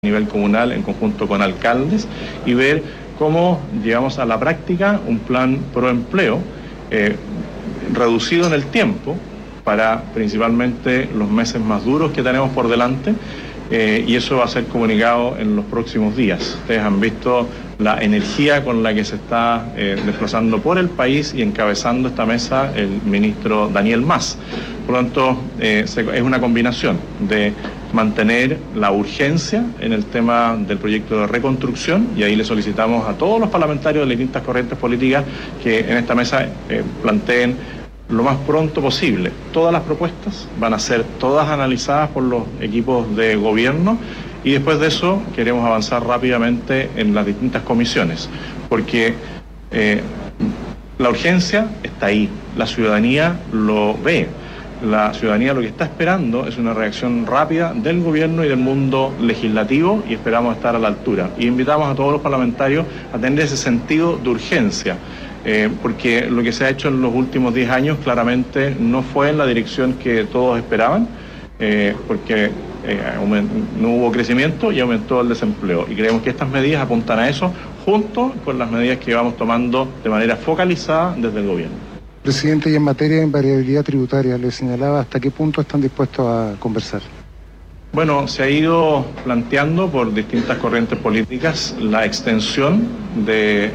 a nivel comunal en conjunto con alcaldes y ver cómo llevamos a la práctica un plan pro empleo reducido en el tiempo para principalmente los meses más duros que tenemos por delante, y eso va a ser comunicado en los próximos días. Ustedes han visto la energía con la que se está desplazando por el país y encabezando esta mesa el ministro Daniel Mas. Por lo tanto, es una combinación de mantener la urgencia en el tema del proyecto de reconstrucción, y ahí le solicitamos a todos los parlamentarios de las distintas corrientes políticas que en esta mesa planteen lo más pronto posible. Todas las propuestas van a ser todas analizadas por los equipos de gobierno y después de eso queremos avanzar rápidamente en las distintas comisiones, porque la urgencia está ahí, la ciudadanía lo ve. La ciudadanía lo que está esperando es una reacción rápida del gobierno y del mundo legislativo, y esperamos estar a la altura. Y invitamos a todos los parlamentarios a tener ese sentido de urgencia, porque lo que se ha hecho en los últimos 10 años claramente no fue en la dirección que todos esperaban, porque no hubo crecimiento y aumentó el desempleo. Y creemos que estas medidas apuntan a eso, junto con las medidas que vamos tomando de manera focalizada desde el gobierno. Presidente, y en materia de invariabilidad tributaria, le señalaba hasta qué punto están dispuestos a conversar. Bueno, se ha ido planteando por distintas corrientes políticas la extensión de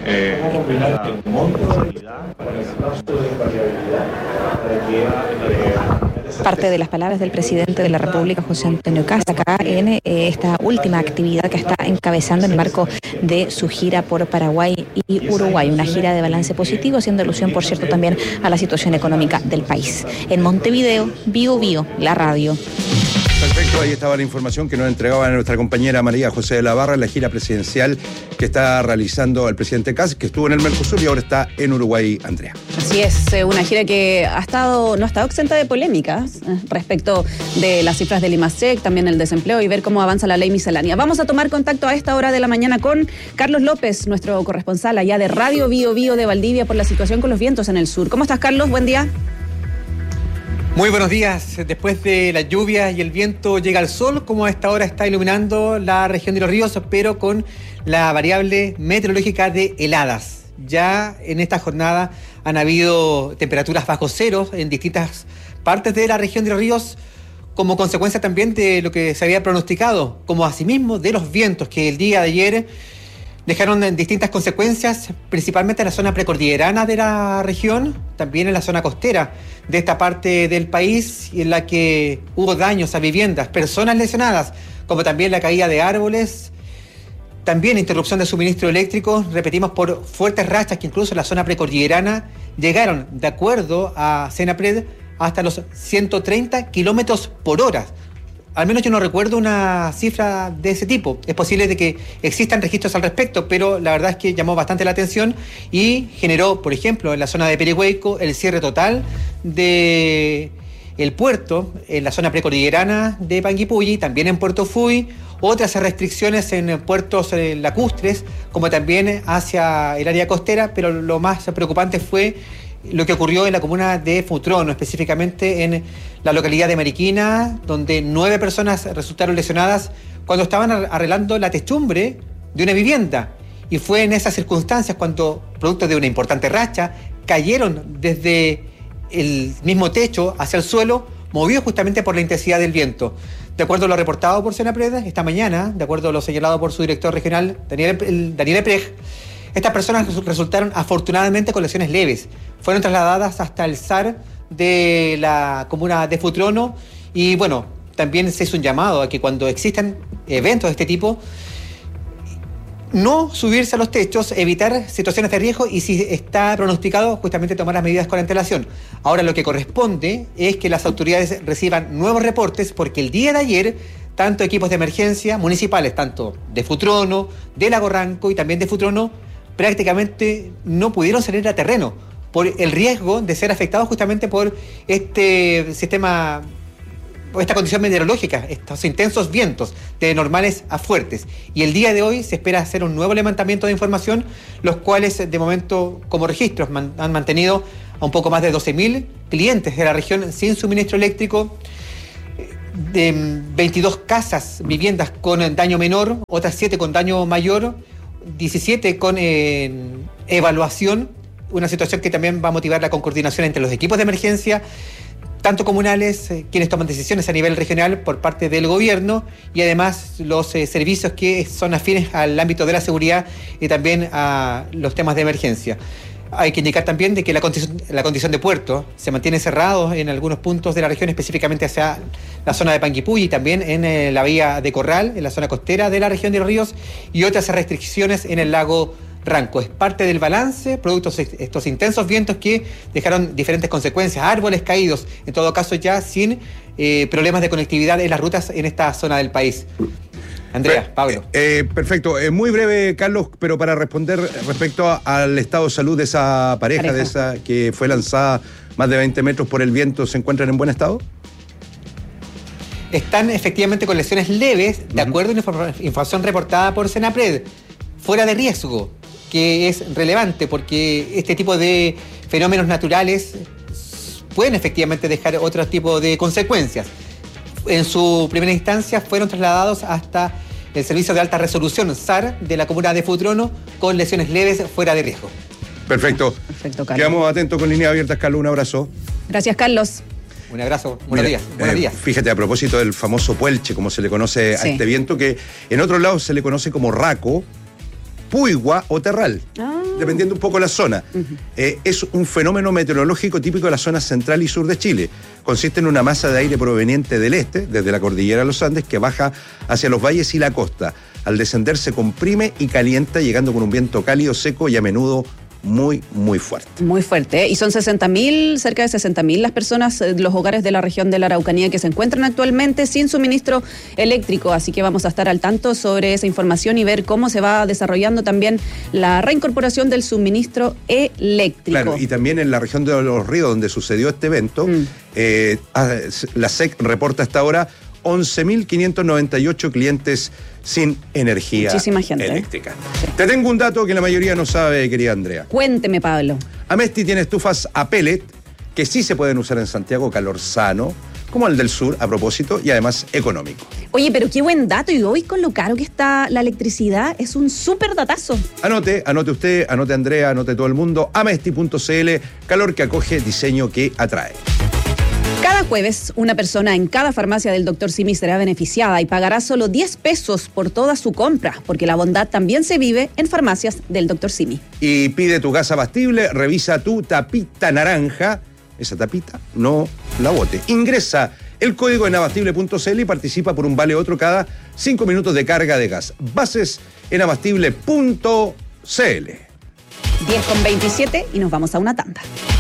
parte de las palabras del presidente de la República, José Antonio Kast, acá en esta última actividad que está encabezando en el marco de su gira por Paraguay y Uruguay, una gira de balance positivo, haciendo alusión, por cierto, también a la situación económica del país. En Montevideo, Bio Bio, la radio. Perfecto, ahí estaba la información que nos entregaba nuestra compañera María José de la Barra, la gira presidencial que está realizando el presidente Kast, que estuvo en el Mercosur y ahora está en Uruguay, Andrea. Así es, una gira que no ha estado exenta de polémicas respecto de las cifras del IMASEC, también el desempleo y ver cómo avanza la ley miscelánea. Vamos a tomar contacto a esta hora de la mañana con Carlos López, nuestro corresponsal allá de Radio Bio Bio de Valdivia, por la situación con los vientos en el sur. ¿Cómo estás, Carlos? Buen día. Muy buenos días. Después de la lluvia y el viento llega el sol, como a esta hora está iluminando la región de Los Ríos, pero con la variable meteorológica de heladas. Ya en esta jornada han habido temperaturas bajo cero en distintas partes de la región de Los Ríos, como consecuencia también de lo que se había pronosticado, como asimismo de los vientos que el día de ayer dejaron distintas consecuencias, principalmente en la zona precordillerana de la región, también en la zona costera de esta parte del país, y en la que hubo daños a viviendas, personas lesionadas, como también la caída de árboles, también interrupción de suministro eléctrico, repetimos, por fuertes rachas que incluso en la zona precordillerana llegaron, de acuerdo a Senapred, hasta los 130 kilómetros por hora. Al menos yo no recuerdo una cifra de ese tipo. Es posible de que existan registros al respecto, pero la verdad es que llamó bastante la atención y generó, por ejemplo, en la zona de Perihueco, el cierre total de el puerto, en la zona precordillerana de Panguipulli, también en Puerto Fuy, otras restricciones en puertos lacustres, como también hacia el área costera, pero lo más preocupante fue lo que ocurrió en la comuna de Futrono, específicamente en la localidad de Mariquina, donde 9 personas resultaron lesionadas cuando estaban arreglando la techumbre de una vivienda. Y fue en esas circunstancias cuando, producto de una importante racha, cayeron desde el mismo techo hacia el suelo, movidos justamente por la intensidad del viento. De acuerdo a lo reportado por Senapred esta mañana, de acuerdo a lo señalado por su director regional, Daniel Eprej, estas personas resultaron afortunadamente con lesiones leves. Fueron trasladadas hasta el SAR de la comuna de Futrono y bueno, también se hizo un llamado a que cuando existan eventos de este tipo, no subirse a los techos, evitar situaciones de riesgo y si está pronosticado justamente tomar las medidas con antelación. Ahora lo que corresponde es que las autoridades reciban nuevos reportes porque el día de ayer tanto equipos de emergencia municipales, tanto de Futrono, de Lago Ranco y también de Futrono, prácticamente no pudieron salir a terreno por el riesgo de ser afectados justamente por este sistema, por esta condición meteorológica, estos intensos vientos de normales a fuertes. Y el día de hoy se espera hacer un nuevo levantamiento de información, los cuales de momento como registros han mantenido a un poco más de 12.000 clientes de la región sin suministro eléctrico. de 22 casas, viviendas con daño menor, otras 7 con daño mayor, 17 con evaluación, una situación que también va a motivar la coordinación entre los equipos de emergencia, tanto comunales, quienes toman decisiones a nivel regional por parte del gobierno, y además los servicios que son afines al ámbito de la seguridad y también a los temas de emergencia. Hay que indicar también de que la condición de puerto se mantiene cerrado en algunos puntos de la región, específicamente hacia la zona de Panguipulli y también en la vía de Corral, en la zona costera de la región de Los Ríos, y otras restricciones en el lago Ranco. Es parte del balance, producto de estos intensos vientos que dejaron diferentes consecuencias, árboles caídos, en todo caso ya sin problemas de conectividad en las rutas en esta zona del país. Andrea, Pablo. Perfecto. Muy breve, Carlos, pero para responder respecto al estado de salud de esa pareja. De esa que fue lanzada más de 20 metros por el viento, ¿se encuentran en buen estado? Están efectivamente con lesiones leves, de acuerdo a la información reportada por Senapred, fuera de riesgo, que es relevante porque este tipo de fenómenos naturales pueden efectivamente dejar otro tipo de consecuencias. En su primera instancia fueron trasladados hasta el servicio de alta resolución SAR de la comuna de Futrono con lesiones leves fuera de riesgo. Perfecto, Carlos. Quedamos atentos con líneas abiertas, Carlos. Un abrazo. Gracias, Carlos. Un abrazo. Buenos días. Fíjate, a propósito del famoso puelche, como se le conoce a este viento, que en otros lados se le conoce como raco, puigua o terral, dependiendo un poco de la zona. Es un fenómeno meteorológico típico de la zona central y sur de Chile. Consiste en una masa de aire proveniente del este, desde la cordillera de los Andes, que baja hacia los valles y la costa. Al descender se comprime y calienta, llegando con un viento cálido, seco y a menudo muy, muy fuerte. Muy fuerte, ¿eh? Y son 60.000, cerca de 60.000 las personas, los hogares de la región de la Araucanía que se encuentran actualmente sin suministro eléctrico, así que vamos a estar al tanto sobre esa información y ver cómo se va desarrollando también la reincorporación del suministro eléctrico. Claro, y también en la región de Los Ríos, donde sucedió este evento, la SEC reporta hasta ahora 11.598 clientes sin energía eléctrica. Sí. Te tengo un dato que la mayoría no sabe, querida Andrea. Cuénteme, Pablo. Amesti tiene estufas a pellet que sí se pueden usar en Santiago, calor sano, como el del sur, a propósito, y además económico. Oye, pero qué buen dato, y hoy con lo caro que está la electricidad, es un súper datazo. Anote usted, anote Andrea, anote todo el mundo, amesti.cl, calor que acoge, diseño que atrae. Cada jueves, una persona en cada farmacia del Dr. Simi será beneficiada y pagará solo 10 pesos por toda su compra, porque la bondad también se vive en farmacias del Dr. Simi. Y pide tu gas abastible, revisa tu tapita naranja, esa tapita no la bote. Ingresa el código en abastible.cl y participa por un vale otro cada 5 minutos de carga de gas. Bases en abastible.cl. 10:27 y nos vamos a una tanda.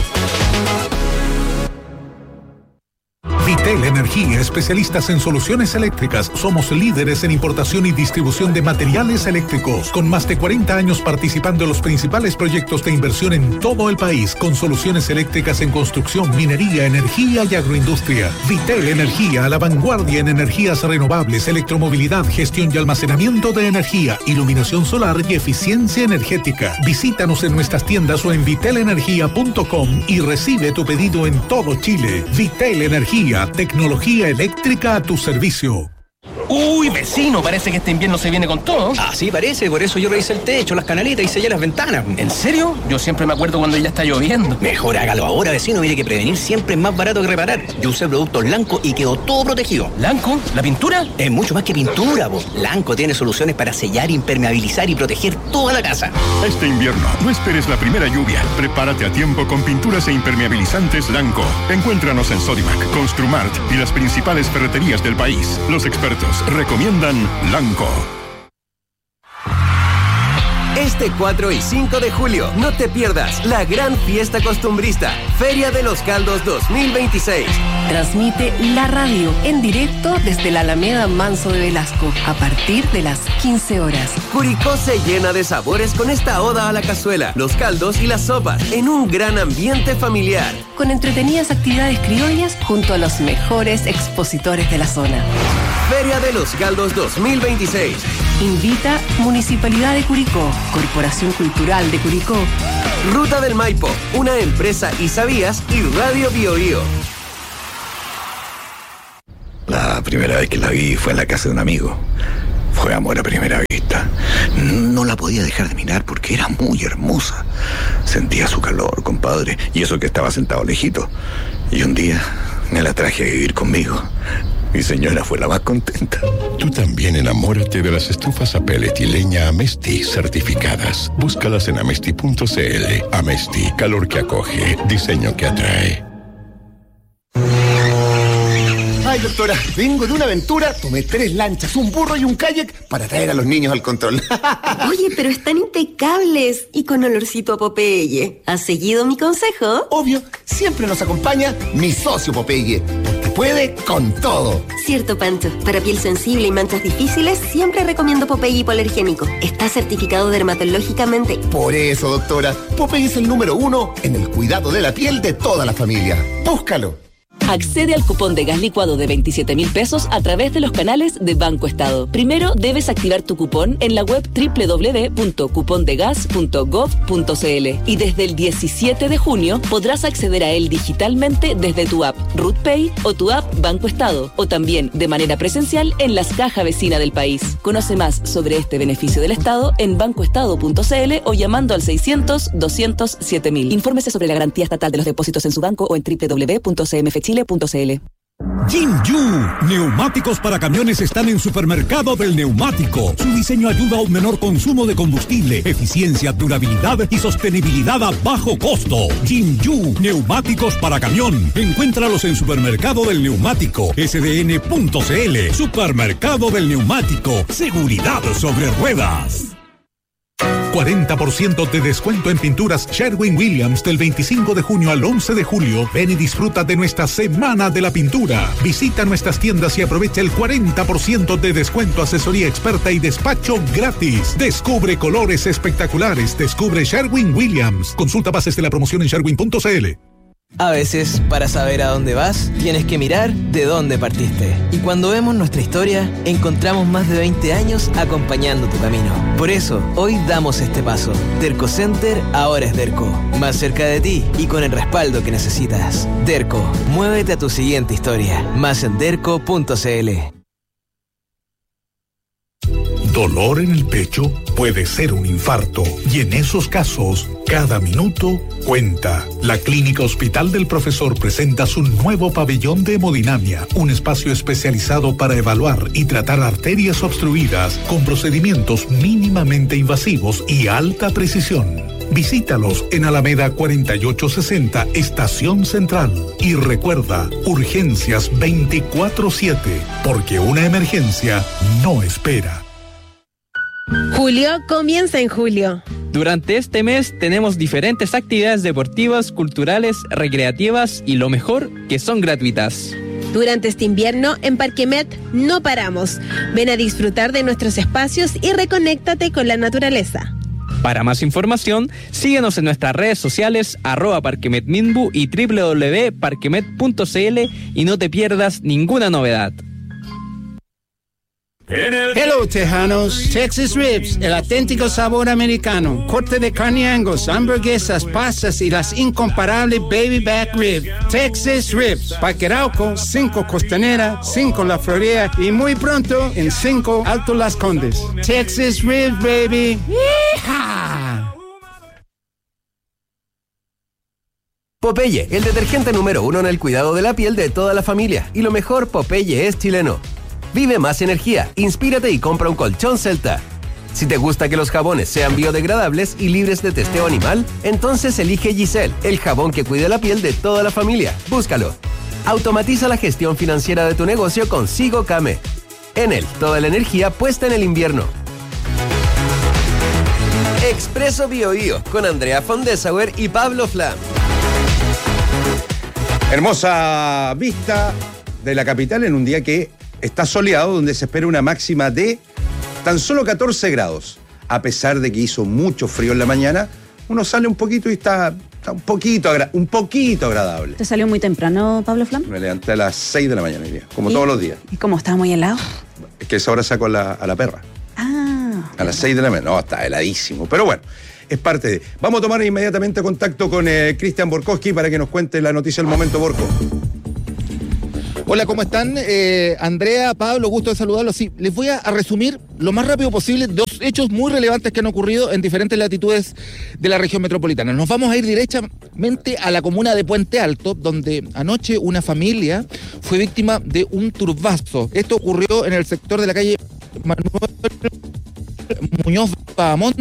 Vitel Energía, especialistas en soluciones eléctricas. Somos líderes en importación y distribución de materiales eléctricos, con más de 40 años participando en los principales proyectos de inversión en todo el país, con soluciones eléctricas en construcción, minería, energía y agroindustria. Vitel Energía, a la vanguardia en energías renovables, electromovilidad, gestión y almacenamiento de energía, iluminación solar y eficiencia energética. Visítanos en nuestras tiendas o en vitelenergia.com y recibe tu pedido en todo Chile. Vitel Energía, tecnología eléctrica a tu servicio. Uy, vecino, parece que este invierno se viene con todo. Ah, sí, parece, por eso yo revisé el techo, las canaletas y sellé las ventanas. ¿En serio? Yo siempre me acuerdo cuando ya está lloviendo. Mejor hágalo ahora, vecino, mire que prevenir siempre es más barato que reparar. Yo usé productos Lanco y quedó todo protegido. ¿Lanco? ¿La pintura? Es mucho más que pintura, po. Lanco tiene soluciones para sellar, impermeabilizar y proteger toda la casa. Este invierno, no esperes la primera lluvia. Prepárate a tiempo con pinturas e impermeabilizantes Lanco. Encuéntranos en Sodimac, Construmart y las principales ferreterías del país. Los expertos recomiendan Lanco. Este 4 y 5 de julio, no te pierdas la gran fiesta costumbrista, Feria de los Caldos 2026. Transmite la radio en directo desde la Alameda Manso de Velasco a partir de las 15 horas. Curicó se llena de sabores con esta oda a la cazuela, los caldos y las sopas en un gran ambiente familiar. Con entretenidas actividades criollas junto a los mejores expositores de la zona. Feria de los Caldos 2026. Invita Municipalidad de Curicó, Corporación Cultural de Curicó, Ruta del Maipo, una empresa Isavías y Radio Bio Bio. La primera vez que la vi fue en la casa de un amigo. Fue amor a primera vista. No la podía dejar de mirar porque era muy hermosa. Sentía su calor, compadre, y eso que estaba sentado lejito. Y un día me la traje a vivir conmigo. Mi señora fue la más contenta. Tú también enamórate de las estufas a pellet y leña Amesti certificadas. Búscalas en amesti.cl. Amesti, calor que acoge, diseño que atrae. Ay, doctora, vengo de una aventura, tomé 3 lanchas, un burro y un kayak para traer a los niños al control. Oye, pero están impecables y con olorcito a Popeye. ¿Has seguido mi consejo? Obvio, siempre nos acompaña mi socio Popeye, porque puede con todo. Cierto, Pancho. Para piel sensible y manchas difíciles, siempre recomiendo Popeye hipoalergénico. Está certificado dermatológicamente. Por eso, doctora, Popeye es el número 1 en el cuidado de la piel de toda la familia. Búscalo. Accede al cupón de gas licuado de 27.000 pesos a través de los canales de Banco Estado. Primero debes activar tu cupón en la web www.cupondegas.gov.cl y desde el 17 de junio podrás acceder a él digitalmente desde tu app RootPay o tu app Banco Estado, o también de manera presencial en las cajas vecinas del país. Conoce más sobre este beneficio del Estado en bancoestado.cl o llamando al 600-200-7000. Infórmese sobre la garantía estatal de los depósitos en su banco o en www.cmfchile.cl. Jinju, neumáticos para camiones están en Supermercado del Neumático. Su diseño ayuda a un menor consumo de combustible, eficiencia, durabilidad y sostenibilidad a bajo costo. Jinju, neumáticos para camión. Encuéntralos en Supermercado del Neumático, sdn.cl. Supermercado del Neumático, seguridad sobre ruedas. 40% de descuento en pinturas Sherwin-Williams del 25 de junio al 11 de julio. Ven y disfruta de nuestra Semana de la Pintura. Visita nuestras tiendas y aprovecha el 40% de descuento, asesoría experta y despacho gratis. Descubre colores espectaculares. Descubre Sherwin-Williams. Consulta bases de la promoción en sherwin.cl. A veces, para saber a dónde vas, tienes que mirar de dónde partiste. Y cuando vemos nuestra historia, encontramos más de 20 años acompañando tu camino. Por eso, hoy damos este paso. Derco Center ahora es Derco. Más cerca de ti y con el respaldo que necesitas. Derco, muévete a tu siguiente historia. Más en derco.cl. Dolor en el pecho puede ser un infarto y en esos casos, cada minuto cuenta. La Clínica Hospital del Profesor presenta su nuevo pabellón de hemodinamia, un espacio especializado para evaluar y tratar arterias obstruidas con procedimientos mínimamente invasivos y alta precisión. Visítalos en Alameda 4860, Estación Central. Y recuerda, urgencias 24/7, porque una emergencia no espera. Julio comienza en julio. Durante este mes tenemos diferentes actividades deportivas, culturales, recreativas y lo mejor, que son gratuitas. Durante este invierno, en Parquemet no paramos. Ven a disfrutar de nuestros espacios y reconéctate con la naturaleza. Para más información, síguenos en nuestras redes sociales @parquemetminbu y www.parquemet.cl y no te pierdas ninguna novedad. Hello, tejanos. Texas Ribs, el auténtico sabor americano. Corte de carne Angus, hamburguesas, pastas y las incomparables baby back rib. Texas Ribs, Parque Arauco, 5 Costanera, 5 La Florida y muy pronto en 5 Alto Las Condes. Texas Ribs, baby. ¡Yeehaw! Popeye, el detergente número 1 en el cuidado de la piel de toda la familia. Y lo mejor, Popeye es chileno. Vive más energía, inspírate y compra un colchón Celta. Si te gusta que los jabones sean biodegradables y libres de testeo animal, entonces elige Giselle, el jabón que cuida la piel de toda la familia. Búscalo. Automatiza la gestión financiera de tu negocio con Sigo Came. Enel, toda la energía puesta en el invierno. Expreso BioBio con Andrea von Dessauer y Pablo Flam. Hermosa vista de la capital en un día que está soleado, donde se espera una máxima de tan solo 14 grados. A pesar de que hizo mucho frío en la mañana, uno sale un poquito y está un poquito agradable. ¿Te salió muy temprano, Pablo Flam? Me levanté a las 6 de la mañana hoy día, como todos los días. ¿Y cómo estaba muy helado? Es que esa hora saco a la perra. A las 6 de la mañana. No, está heladísimo. Pero bueno, es parte de... Vamos a tomar inmediatamente contacto con Cristian Borkowski para que nos cuente la noticia del momento, Borco. Hola, ¿cómo están? Andrea, Pablo, gusto de saludarlos. Sí, les voy a resumir lo más rápido posible dos hechos muy relevantes que han ocurrido en diferentes latitudes de la región metropolitana. Nos vamos a ir directamente a la comuna de Puente Alto, donde anoche una familia fue víctima de un turbazo. Esto ocurrió en el sector de la calle Manuel Muñoz Bahamondes.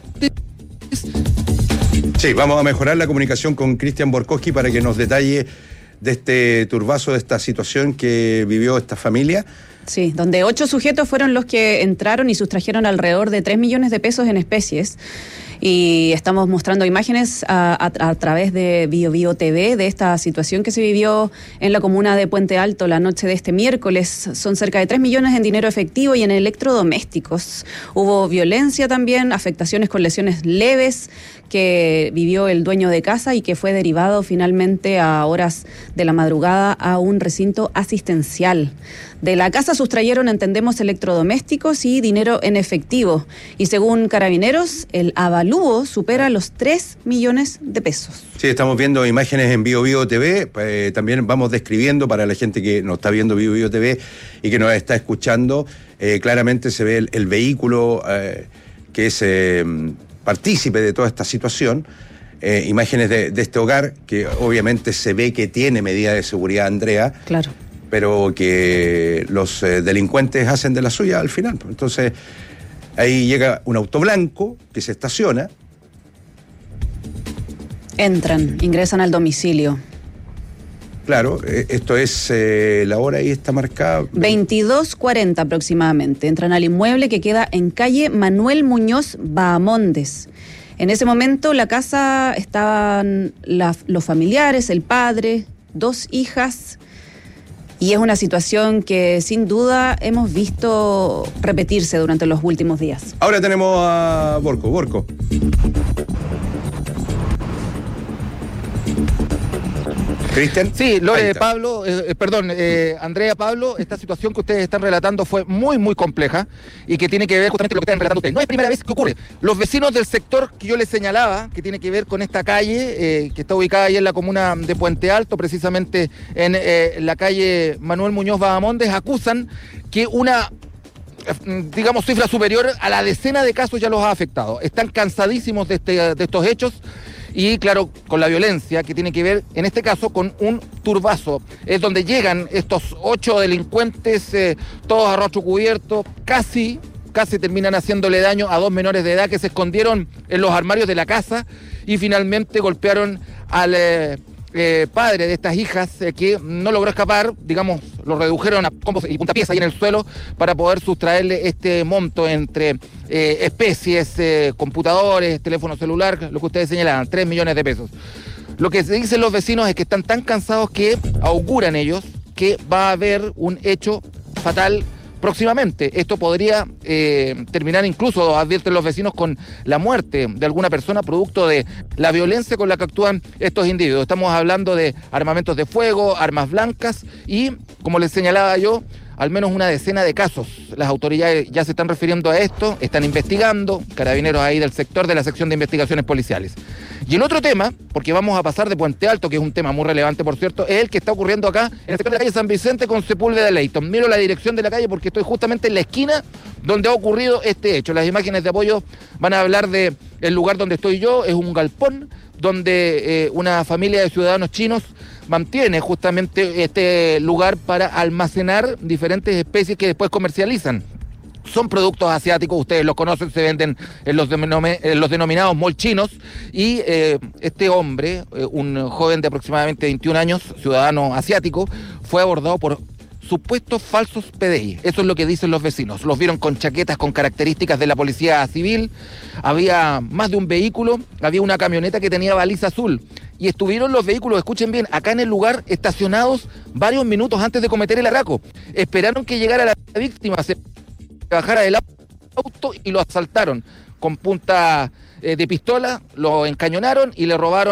Sí, vamos a mejorar la comunicación con Cristian Borkowski para que nos detalle de este turbazo, de esta situación que vivió esta familia. Sí, donde 8 sujetos fueron los que entraron y sustrajeron alrededor de 3 millones de pesos en especies. Y estamos mostrando imágenes a través de BioBio TV de esta situación que se vivió en la comuna de Puente Alto la noche de este miércoles. Son cerca de 3 millones en dinero efectivo y en electrodomésticos. Hubo violencia también, afectaciones con lesiones leves que vivió el dueño de casa y que fue derivado finalmente a horas de la madrugada a un recinto asistencial. De la casa sustrayeron, entendemos, electrodomésticos y dinero en efectivo. Y según Carabineros, el avalúo supera los 3 millones de pesos. Sí, estamos viendo imágenes en BioBio TV. También vamos describiendo para la gente que nos está viendo BioBio TV y que nos está escuchando. Claramente se ve el vehículo que es partícipe de toda esta situación. Imágenes de este hogar que obviamente se ve que tiene medidas de seguridad, Andrea. Claro. Pero que los delincuentes hacen de la suya al final. Entonces, ahí llega un auto blanco que se estaciona. Entran, ingresan al domicilio. Claro, esto es la hora ahí está marcada. 22:40 aproximadamente. Entran al inmueble que queda en calle Manuel Muñoz Bahamondes. En ese momento la casa estaban los familiares, el padre, 2 hijas. Y es una situación que sin duda hemos visto repetirse durante los últimos días. Ahora tenemos a Borco. ¿Cristian? Sí, Pablo, Andrea, Pablo, esta situación que ustedes están relatando fue muy, muy compleja y que tiene que ver justamente con lo que están relatando ustedes. No es primera vez que ocurre. Los vecinos del sector que yo les señalaba, que tiene que ver con esta calle, que está ubicada ahí en la comuna de Puente Alto, precisamente en la calle Manuel Muñoz Bahamondes, acusan que una cifra superior a la decena de casos ya los ha afectado. Están cansadísimos de estos hechos. Y claro, con la violencia que tiene que ver, en este caso, con un turbazo. Es donde llegan estos 8 delincuentes, todos a rostro cubierto, casi terminan haciéndole daño a 2 menores de edad que se escondieron en los armarios de la casa y finalmente golpearon al padre de estas hijas que no logró escapar, lo redujeron a combos y puntapiés ahí en el suelo para poder sustraerle este monto entre especies, computadores, teléfono celular, lo que ustedes señalaban, 3 millones de pesos. Lo que se dicen los vecinos es que están tan cansados que auguran ellos que va a haber un hecho fatal próximamente. Esto podría terminar incluso, advierten los vecinos, con la muerte de alguna persona producto de la violencia con la que actúan estos individuos. Estamos hablando de armamentos de fuego, armas blancas y, como les señalaba yo, al menos una decena de casos. Las autoridades ya se están refiriendo a esto, están investigando, Carabineros ahí del sector de la sección de investigaciones policiales. Y el otro tema, porque vamos a pasar de Puente Alto, que es un tema muy relevante, por cierto, es el que está ocurriendo acá en el sector de la calle San Vicente con Sepúlveda de Leyton. Miro la dirección de la calle porque estoy justamente en la esquina donde ha ocurrido este hecho. Las imágenes de apoyo van a hablar de el lugar donde estoy yo, es un galpón donde una familia de ciudadanos chinos mantiene justamente este lugar para almacenar diferentes especies que después comercializan. Son productos asiáticos, ustedes los conocen, se venden en los denominados mall chinos. Y este hombre, un joven de aproximadamente 21 años, ciudadano asiático, fue abordado por supuestos falsos PDI. Eso es lo que dicen los vecinos. Los vieron con chaquetas con características de la policía civil. Había más de un vehículo, había una camioneta que tenía baliza azul. Y estuvieron los vehículos, escuchen bien, acá en el lugar estacionados varios minutos antes de cometer el atraco. Esperaron que llegara la víctima, se bajara del auto y lo asaltaron con punta de pistola, lo encañonaron y le robaron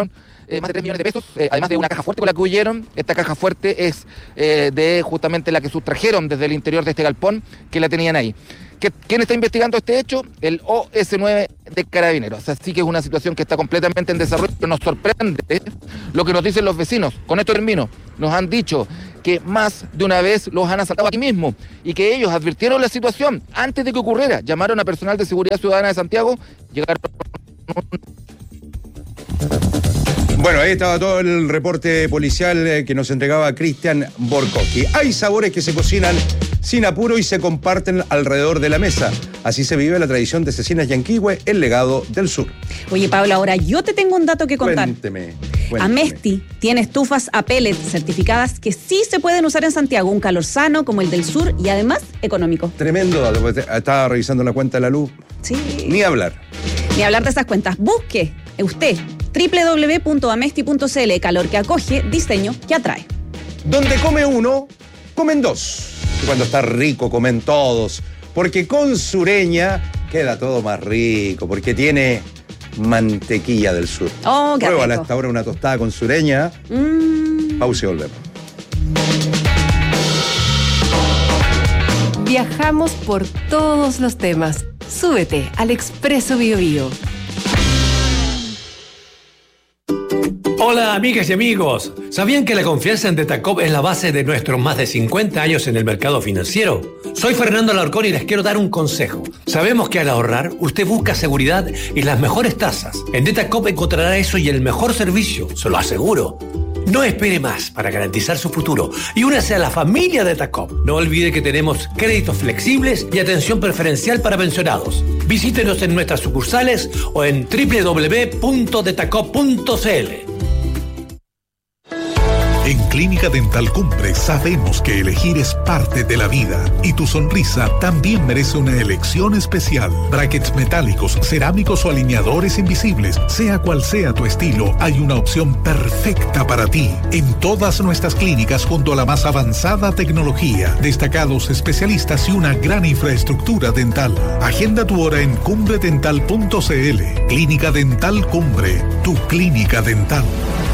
más de 3 millones de pesos, además de una caja fuerte con la que huyeron. Esta caja fuerte es de justamente la que sustrajeron desde el interior de este galpón, que la tenían ahí. ¿Quién está investigando este hecho? El OS9 de Carabineros. Así que es una situación que está completamente en desarrollo, pero nos sorprende lo que nos dicen los vecinos. Con esto termino. Nos han dicho que más de una vez los han asaltado aquí mismo y que ellos advirtieron la situación antes de que ocurriera. Llamaron a personal de seguridad ciudadana de Santiago, llegaron... Bueno, ahí estaba todo el reporte policial que nos entregaba Cristian Borkowski. Hay sabores que se cocinan sin apuro y se comparten alrededor de la mesa. Así se vive la tradición de Cecinas Yanquihue, el legado del sur. Oye, Paula, ahora yo te tengo un dato que contar. Cuénteme. Amesti tiene estufas a pellet certificadas que sí se pueden usar en Santiago. Un calor sano como el del sur y además económico. Tremendo dato. Estaba revisando la cuenta de la luz. Sí. Ni hablar. Ni hablar de esas cuentas. Busque usted www.amesti.cl. Calor que acoge, diseño que atrae. Donde come uno, comen dos. Y cuando está rico, comen todos. Porque con Sureña queda todo más rico. Porque tiene mantequilla del sur. Oh, qué Pruébala rico. hasta ahora una tostada con Sureña. Pausa y volvemos. Viajamos por todos los temas. Súbete al Expreso Bio Bio. Hola amigas y amigos, ¿sabían que la confianza en Detacop es la base de nuestros más de 50 años en el mercado financiero? Soy Fernando Alarcón y les quiero dar un consejo. Sabemos que al ahorrar, usted busca seguridad y las mejores tasas. En Detacop encontrará eso y el mejor servicio, se lo aseguro. No espere más para garantizar su futuro y únase a la familia de Detacop. No olvide que tenemos créditos flexibles y atención preferencial para pensionados. Visítenos en nuestras sucursales o en www.detacop.cl. En Clínica Dental Cumbre sabemos que elegir es parte de la vida y tu sonrisa también merece una elección especial. Brackets metálicos, cerámicos o alineadores invisibles, sea cual sea tu estilo, hay una opción perfecta para ti. En todas nuestras clínicas junto a la más avanzada tecnología, destacados especialistas y una gran infraestructura dental. Agenda tu hora en cumbredental.cl. Clínica Dental Cumbre, tu clínica dental.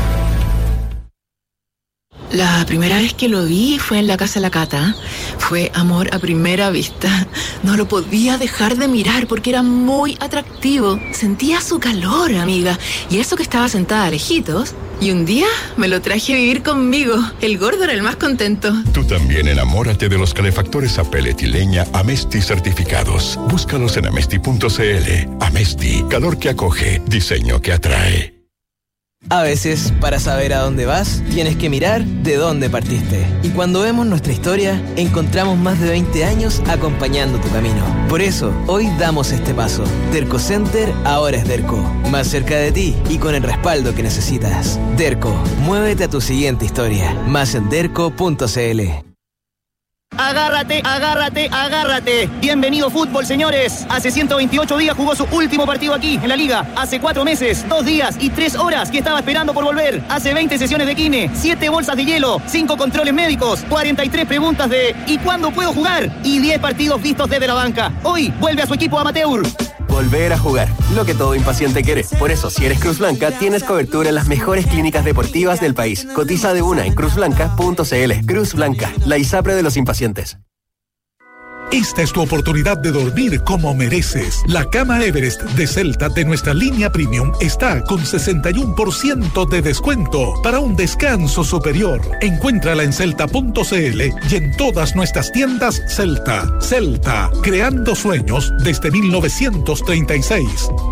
La primera vez que lo vi fue en la casa de la Cata. Fue amor a primera vista. No lo podía dejar de mirar porque era muy atractivo. Sentía su calor, amiga. Y eso que estaba sentada lejitos. Y un día me lo traje a vivir conmigo. El gordo era el más contento. Tú también enamórate de los calefactores a pellet y leña Amesti certificados. Búscalos en amesti.cl. Amesti, calor que acoge, diseño que atrae. A veces, para saber a dónde vas, tienes que mirar de dónde partiste. Y cuando vemos nuestra historia, encontramos más de 20 años acompañando tu camino. Por eso, hoy damos este paso. Derco Center ahora es Derco. Más cerca de ti y con el respaldo que necesitas. Derco, muévete a tu siguiente historia. Más en derco.cl. Agárrate, agárrate, agárrate. Bienvenido fútbol, señores. Hace 128 días jugó su último partido aquí, en la Liga. Hace 4 meses, 2 días y 3 horas que estaba esperando por volver. Hace 20 sesiones de kine, 7 bolsas de hielo, 5 controles médicos, 43 preguntas de ¿y cuándo puedo jugar? Y 10 partidos vistos desde la banca. Hoy vuelve a su equipo amateur. Volver a jugar, lo que todo impaciente quiere. Por eso, si eres Cruz Blanca, tienes cobertura en las mejores clínicas deportivas del país. Cotiza de una en cruzblanca.cl. Cruz Blanca, la ISAPRE de los impacientes. Esta es tu oportunidad de dormir como mereces. La cama Everest de Celta de nuestra línea Premium está con 61% de descuento para un descanso superior. Encuéntrala en celta.cl y en todas nuestras tiendas Celta. Celta, creando sueños desde 1936.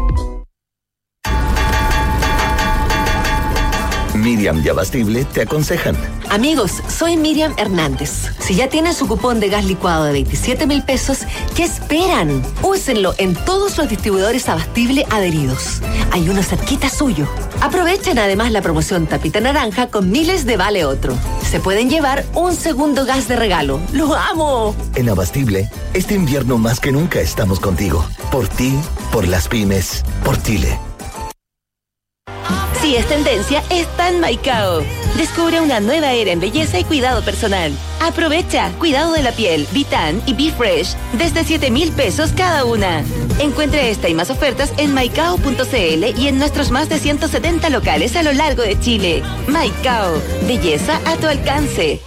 Miriam y Abastible te aconsejan. Amigos, soy Miriam Hernández. Si ya tienen su cupón de gas licuado de 27,000 pesos, ¿qué esperan? Úsenlo en todos los distribuidores Abastible adheridos. Hay uno cerquita suyo. Aprovechen además la promoción Tapita Naranja con miles de vale otro. Se pueden llevar un segundo gas de regalo. ¡Lo amo! En Abastible, este invierno más que nunca estamos contigo. Por ti, por las pymes, por Chile. Si es tendencia, está en Maicao. Descubre una nueva era en belleza y cuidado personal. Aprovecha cuidado de la piel, Vitan y Be Fresh desde 7,000 pesos cada una. Encuentre esta y más ofertas en maicao.cl y en nuestros más de 170 locales a lo largo de Chile. Maicao, belleza a tu alcance.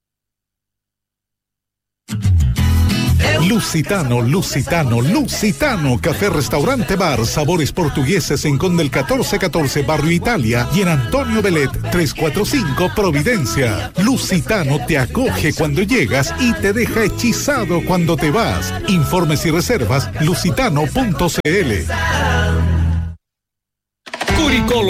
Lusitano, Lusitano, Lusitano, café, restaurante, bar, sabores portugueses en Conde el 1414, Barrio Italia, y en Antonio Belet 345, Providencia. Lusitano te acoge cuando llegas y te deja hechizado cuando te vas. Informes y reservas, lusitano.cl. Curicolo